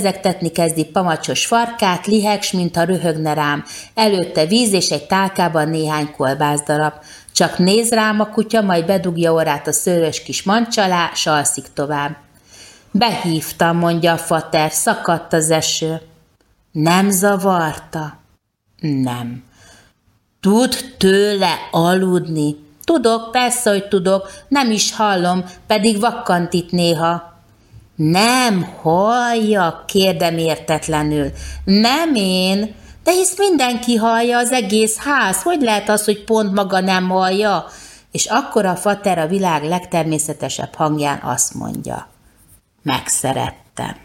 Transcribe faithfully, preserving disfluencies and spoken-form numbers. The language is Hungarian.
lezegtetni kezdi pamacsos farkát, lihegs, mintha röhögne rám. Előtte víz és egy tálkában néhány kolbászdarab. Csak néz rám a kutya, majd bedugja orrát a szőrös kis mancs alá, s alszik tovább. Behívtam, mondja a fater, szakadt az eső. Nem zavarta? Nem. Tud tőle aludni? Tudok, persze, hogy tudok, nem is hallom, pedig vakkant itt néha. Nem hallja, kérdem értetlenül. Nem én, de hisz mindenki hallja, az egész ház. Hogy lehet az, hogy pont maga nem hallja? És akkor a fater a világ legtermészetesebb hangján azt mondja. Megszerettem.